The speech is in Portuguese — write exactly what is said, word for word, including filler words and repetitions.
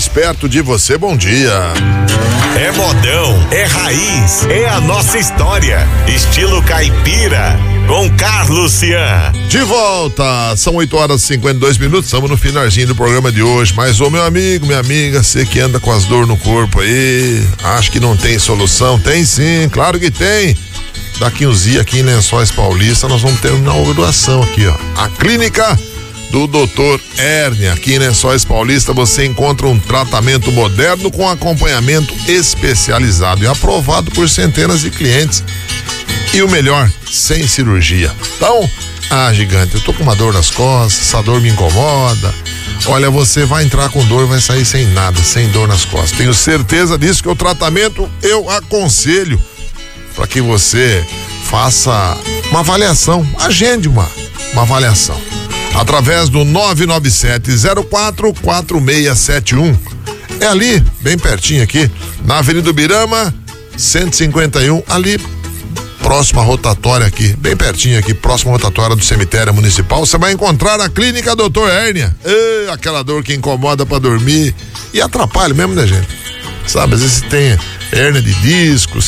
mais perto de você. Bom dia. É modão, é raiz, é a nossa história. Estilo caipira, com Carlos Cian. De volta, são oito horas e cinquenta e dois minutos, estamos no finalzinho do programa de hoje. Mas, ô meu amigo, minha amiga, você que anda com as dores no corpo aí, acha que não tem solução? Tem sim, claro que tem. Daqui uns dias aqui em Lençóis Paulista nós vamos ter uma inauguração aqui, ó. A clínica do doutor Hérnia. Aqui em Lençóis Paulista você encontra um tratamento moderno com acompanhamento especializado e aprovado por centenas de clientes. E o melhor, sem cirurgia. Então, ah, gigante, eu tô com uma dor nas costas, essa dor me incomoda. Olha, você vai entrar com dor, vai sair sem nada, sem dor nas costas. Tenho certeza disso, que o tratamento eu aconselho para que você faça uma avaliação, agende uma, uma avaliação através do nove nove sete zero quatro quatro seis sete um. É ali, bem pertinho aqui, na Avenida Ubirama, cento e cinquenta e um, ali próxima à rotatória aqui, bem pertinho aqui, próxima à rotatória do cemitério municipal, você vai encontrar a clínica doutor Hérnia. Ei, aquela dor que incomoda para dormir e atrapalha mesmo, né, gente? Sabe, às vezes tem hérnia de discos,